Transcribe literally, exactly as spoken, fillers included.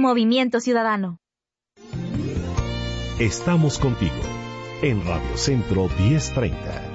Movimiento Ciudadano. Estamos contigo en Radio Centro diez treinta.